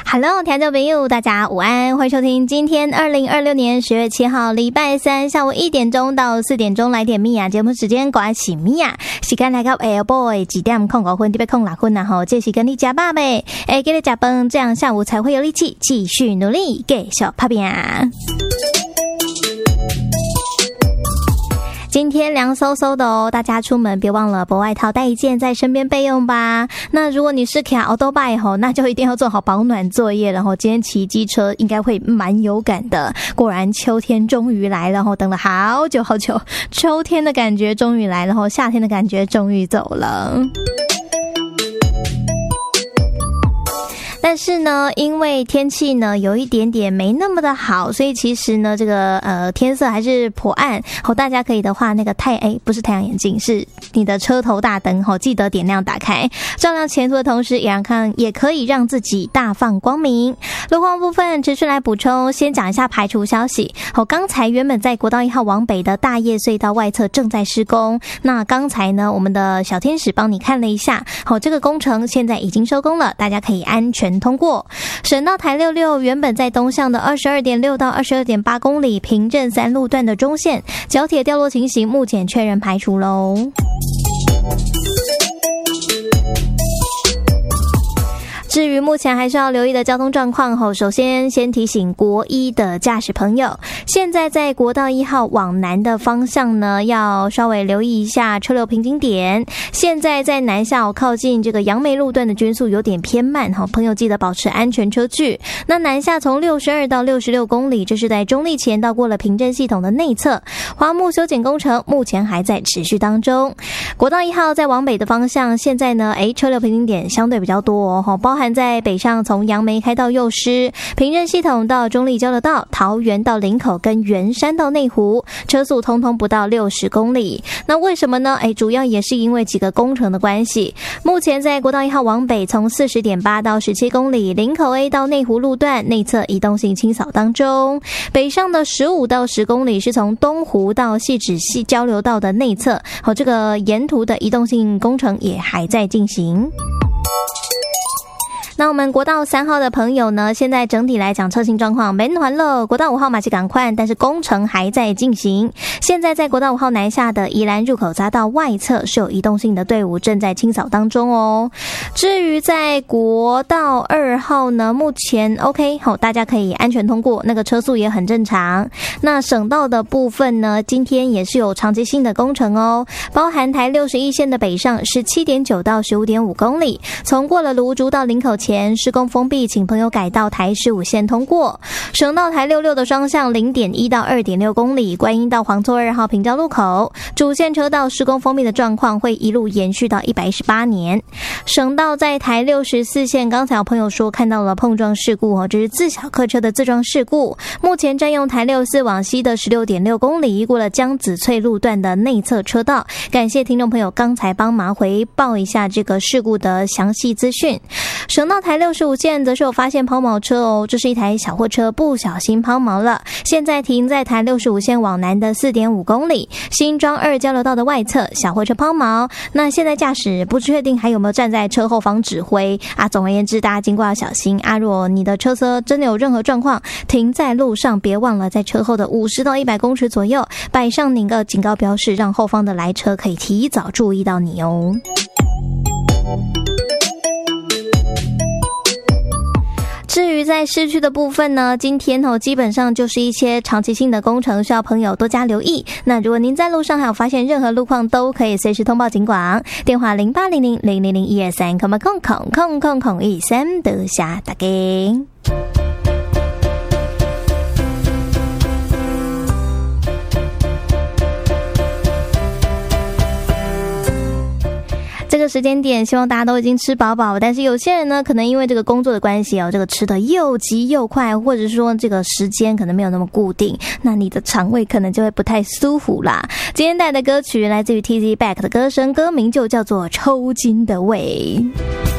Hello， 听众朋友，大家午安，欢迎收听今天2026年10月7号礼拜三下午1点钟到4点钟来点米娅节目时间，我是米娅，时间来到下晡几点05分，特别06分然后这是跟你吃饱没？给你吃饭，这样下午才会有力气继续努力，继续打拼。今天凉飕飕的哦，大家出门别忘了薄外套带一件在身边备用吧。那如果你是骑欧多拜吼，那就一定要做好保暖作业，然后今天骑机车应该会蛮有感的。果然秋天终于来了，然后等了好久好久，秋天的感觉终于来了，然后夏天的感觉终于走了。但是呢，因为天气呢有一点点没那么的好，所以其实呢这个天色还是颇暗。大家可以的话，那个不是太阳眼镜，是你的车头大灯记得点亮打开，照亮前途的同时，也可以让自己大放光明。路况部分持续来补充，先讲一下排除消息。刚才原本在国道1号往北的大叶隧道外侧正在施工，那刚才呢我们的小天使帮你看了一下，这个工程现在已经收工了，大家可以安全通过。省道台66原本在东向的 22.6 到 22.8 公里平镇3路段的中线角铁掉落情形目前确认排除咯。至于目前还是要留意的交通状况首先提醒国一的驾驶朋友，现在在国道1号往南的方向呢，要稍微留意一下车流瓶颈点。现在在南下靠近这个杨梅路段的均速有点偏慢朋友记得保持安全车距。那南下从62到66公里，这是在中立前到过了平镇系统的内侧，花木修剪工程目前还在持续当中。国道1号在往北的方向，现在呢车流瓶颈点相对比较多包含在北上从杨梅开到幼狮，平镇系统到中立交流道，桃园到林口跟圆山到内湖，车速通通不到60公里。那为什么呢？主要也是因为几个工程的关系。目前在国道1号往北从 40.8 到17公里，林口 A 到内湖路段内侧移动性清扫当中。北上的15到10公里是从东湖到汐止系交流道的内侧，这个沿途的移动性工程也还在进行。那我们国道3号的朋友呢，现在整体来讲车型状况没完了，国道5号马其赶快，但是工程还在进行。现在在国道5号南下的宜兰入口匝道外侧是有移动性的队伍正在清扫当中哦。至于在国道2号呢，目前 OK 大家可以安全通过，那个车速也很正常。那省道的部分呢，今天也是有长期性的工程哦，包含台61线的北上 17.9 到 15.5 公里，从过了芦竹到林口前施工封闭，请朋友改道台15线通过。省道台66的双向 0.1 到 2.6 公里，观音到黄厝2号平交路口，主线车道施工封闭的状况会一路延续到118年。省道在台64线，刚才有朋友说看到了碰撞事故这是自小客车的自撞事故，目前占用台64往西的 16.6 公里，过了江子翠路段的内侧车道。感谢听众朋友刚才帮忙回报一下这个事故的详细资讯。省道台65线则是有发现抛锚车这是一台小货车不小心抛锚了，现在停在台65线往南的 4.5 公里新庄2交流道的外侧，小货车抛锚。那现在驾驶不确定还有没有站在车后方指挥总而言之大家经过要小心如果你的车车真的有任何状况，停在路上别忘了在车后的50到100公尺左右摆上您的警告标示，让后方的来车可以提早注意到你哦。至于在市区的部分呢，今天基本上就是一些长期性的工程，需要朋友多加留意。那如果您在路上还有发现任何路况，都可以随时通报警广，电话0800000123，00013，多谢大家。这个时间点希望大家都已经吃饱饱，但是有些人呢可能因为这个工作的关系这个吃的又急又快，或者说这个时间可能没有那么固定，那你的肠胃可能就会不太舒服啦。今天带来的歌曲来自于 TZ Back 的歌声，歌名就叫做抽筋的胃。